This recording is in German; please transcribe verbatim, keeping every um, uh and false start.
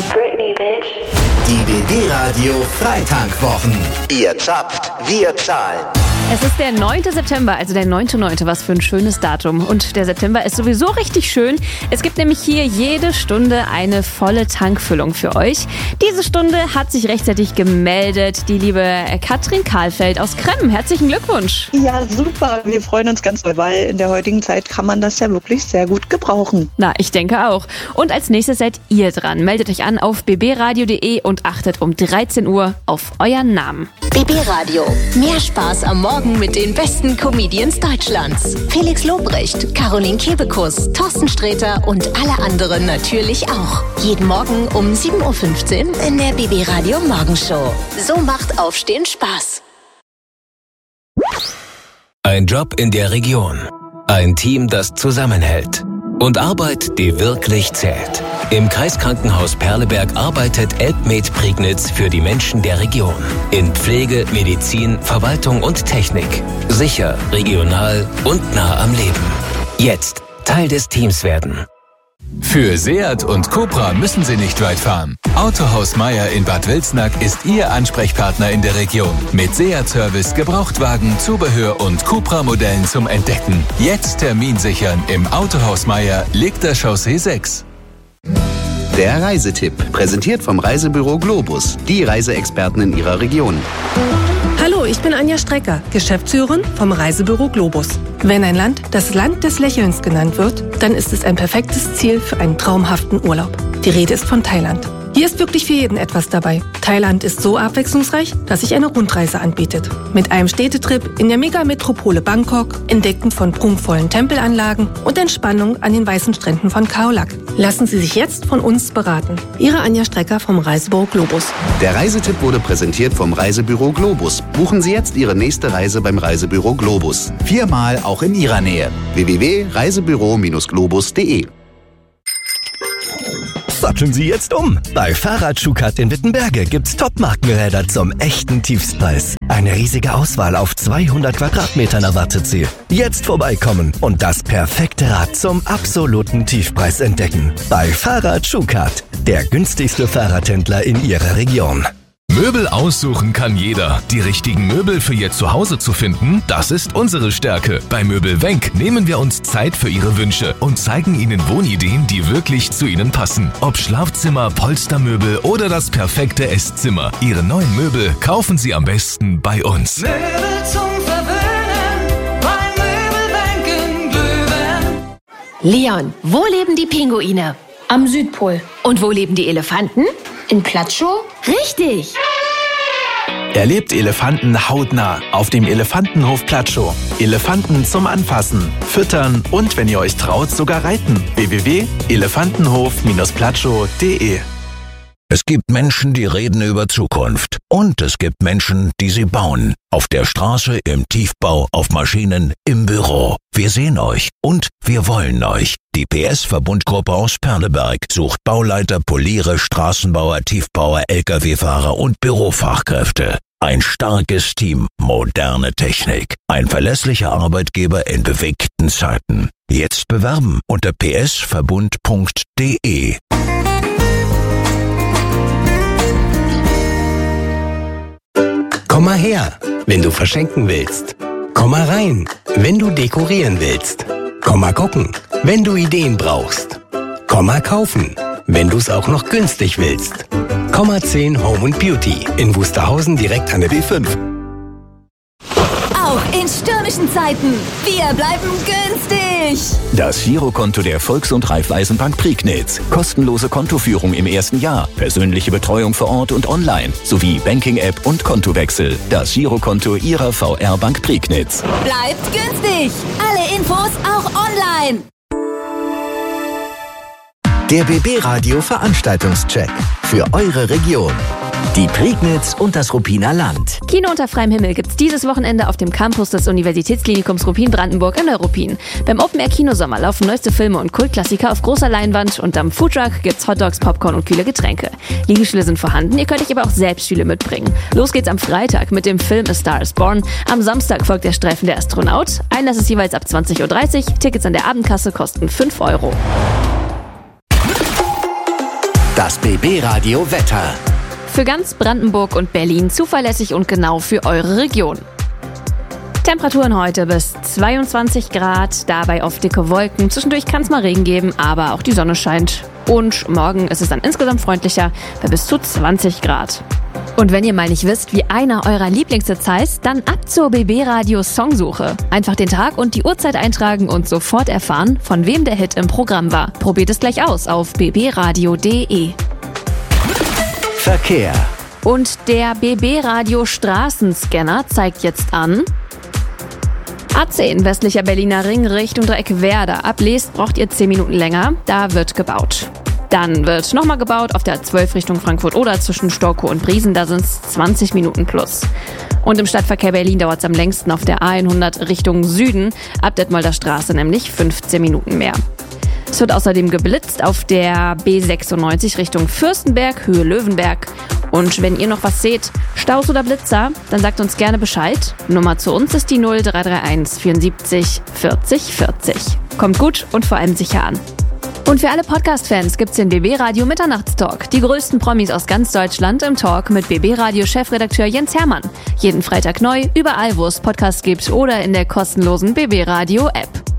Britney, bitch. Die B B-Radio Freitankwwochen. Ihr zapft, wir zahlen. Es ist der neunte September, also der neunte neunte Was für ein schönes Datum. Und der September ist sowieso richtig schön. Es gibt nämlich hier jede Stunde eine volle Tankfüllung für euch. Diese Stunde hat sich rechtzeitig gemeldet die liebe Katrin Kahlfeld aus Kremmen. Herzlichen Glückwunsch. Ja, super. Wir freuen uns ganz doll, weil in der heutigen Zeit kann man das ja wirklich sehr gut gebrauchen. Na, ich denke auch. Und als nächstes seid ihr dran. Meldet euch an auf b b radio punkt d e und achtet um dreizehn Uhr auf euren Namen. B B-Radio. Mehr Spaß am Morgen mit den besten Comedians Deutschlands. Felix Lobrecht, Caroline Kebekus, Thorsten Sträter und alle anderen natürlich auch. Jeden Morgen um sieben Uhr fünfzehn in der B B-Radio Morgenshow. So macht Aufstehen Spaß. Ein Job in der Region. Ein Team, das zusammenhält. Und Arbeit, die wirklich zählt. Im Kreiskrankenhaus Perleberg arbeitet Elbmed Prignitz für die Menschen der Region. In Pflege, Medizin, Verwaltung und Technik. Sicher, regional und nah am Leben. Jetzt Teil des Teams werden. Für Seat und Cupra müssen Sie nicht weit fahren. Autohaus Meier in Bad Wilsnack ist Ihr Ansprechpartner in der Region. Mit Seat-Service, Gebrauchtwagen, Zubehör und Cupra-Modellen zum Entdecken. Jetzt Termin sichern im Autohaus Meier, Legter Chaussee sechs. Der Reisetipp, präsentiert vom Reisebüro Globus, die Reiseexperten in Ihrer Region. Hallo, ich bin Anja Strecker, Geschäftsführerin vom Reisebüro Globus. Wenn ein Land das Land des Lächelns genannt wird, dann ist es ein perfektes Ziel für einen traumhaften Urlaub. Die Rede ist von Thailand. Hier ist wirklich für jeden etwas dabei. Thailand ist so abwechslungsreich, dass sich eine Rundreise anbietet. Mit einem Städtetrip in der Megametropole Bangkok, Entdecken von prunkvollen Tempelanlagen und Entspannung an den weißen Stränden von Khao Lak. Lassen Sie sich jetzt von uns beraten. Ihre Anja Strecker vom Reisebüro Globus. Der Reisetipp wurde präsentiert vom Reisebüro Globus. Buchen Sie jetzt Ihre nächste Reise beim Reisebüro Globus. Viermal auch in Ihrer Nähe. w w w punkt reisebüro globus punkt d e. Satteln Sie jetzt um. Bei Fahrrad-Schukat in Wittenberge gibt's Top-Markenräder zum echten Tiefstpreis. Eine riesige Auswahl auf zweihundert Quadratmetern erwartet Sie. Jetzt vorbeikommen und das perfekte Rad zum absoluten Tiefpreis entdecken. Bei Fahrrad-Schukat, der günstigste Fahrradhändler in Ihrer Region. Möbel aussuchen kann jeder. Die richtigen Möbel für Ihr Zuhause zu finden, das ist unsere Stärke. Bei Möbel Wenk nehmen wir uns Zeit für Ihre Wünsche und zeigen Ihnen Wohnideen, die wirklich zu Ihnen passen. Ob Schlafzimmer, Polstermöbel oder das perfekte Esszimmer. Ihre neuen Möbel kaufen Sie am besten bei uns. Möbel zum Verwöhnen, bei Möbel Wenk in Glöwen. Leon, wo leben die Pinguine? Am Südpol. Und wo leben die Elefanten? In Platschow? Richtig! Erlebt Elefanten hautnah auf dem Elefantenhof Platschow. Elefanten zum Anfassen, Füttern und, wenn ihr euch traut, sogar reiten. w w w punkt elefantenhof platschow punkt d e. Es gibt Menschen, die reden über Zukunft. Und es gibt Menschen, die sie bauen. Auf der Straße, im Tiefbau, auf Maschinen, im Büro. Wir sehen euch und wir wollen euch. Die P S-Verbundgruppe aus Perleberg sucht Bauleiter, Poliere, Straßenbauer, Tiefbauer, L K W-Fahrer und Bürofachkräfte. Ein starkes Team, moderne Technik. Ein verlässlicher Arbeitgeber in bewegten Zeiten. Jetzt bewerben unter p s verbund punkt d e. Komm mal her, wenn du verschenken willst. Komm mal rein, wenn du dekorieren willst. Komm mal gucken, wenn du Ideen brauchst. Komm mal kaufen, wenn du es auch noch günstig willst. Komma zehn Home and Beauty in Wusterhausen direkt an der B fünf. Auch in stürmischen Zeiten, wir bleiben günstig. Das Girokonto der Volks- und Raiffeisenbank Prignitz. Kostenlose Kontoführung im ersten Jahr, persönliche Betreuung vor Ort und online, sowie Banking-App und Kontowechsel. Das Girokonto Ihrer V R-Bank Prignitz. Bleibt günstig. Alle Infos auch online. Der B B-Radio Veranstaltungscheck für eure Region. Die Prignitz und das Ruppiner Land. Kino unter freiem Himmel gibt's dieses Wochenende auf dem Campus des Universitätsklinikums Ruppin-Brandenburg in Neuruppin. Beim Open-Air-Kinosommer laufen neueste Filme und Kultklassiker auf großer Leinwand und am Foodtruck gibt's Hotdogs, Popcorn und kühle Getränke. Liegestühle sind vorhanden, ihr könnt euch aber auch selbst Stühle mitbringen. Los geht's am Freitag mit dem Film A Star is Born. Am Samstag folgt der Streifen Der Astronaut. Einlass ist jeweils ab zwanzig Uhr dreißig. Tickets an der Abendkasse kosten fünf Euro. Das B B Radio Wetter. Für ganz Brandenburg und Berlin zuverlässig und genau für eure Region. Temperaturen heute bis zweiundzwanzig Grad, dabei oft dicke Wolken. Zwischendurch kann es mal Regen geben, aber auch die Sonne scheint. Und morgen ist es dann insgesamt freundlicher bei bis zu zwanzig Grad. Und wenn ihr mal nicht wisst, wie einer eurer Lieblingshits heißt, dann ab zur B B Radio Songsuche. Einfach den Tag und die Uhrzeit eintragen und sofort erfahren, von wem der Hit im Programm war. Probiert es gleich aus auf b b radio punkt d e. Verkehr. Und der B B Radio Straßenscanner zeigt jetzt an: A zehn, westlicher Berliner Ring Richtung Dreieck Werder. Ab Leest braucht ihr zehn Minuten länger, da wird gebaut. Dann wird nochmal gebaut auf der A zwölf Richtung Frankfurt-Oder zwischen Storkow und Briesen, da sind es zwanzig Minuten plus. Und im Stadtverkehr Berlin dauert es am längsten auf der A hundert Richtung Süden, ab Detmolder Straße nämlich fünfzehn Minuten mehr. Es wird außerdem geblitzt auf der B sechsundneunzig Richtung Fürstenberg, Höhe Löwenberg. Und wenn ihr noch was seht, Staus oder Blitzer, dann sagt uns gerne Bescheid. Nummer zu uns ist die null drei drei eins vierundsiebzig vierzig vierzig. Kommt gut und vor allem sicher an. Und für alle Podcast-Fans gibt's den B B Radio Mitternachtstalk. Die größten Promis aus ganz Deutschland im Talk mit B B Radio Chefredakteur Jens Hermann. Jeden Freitag neu, überall wo es Podcasts gibt oder in der kostenlosen B B Radio App.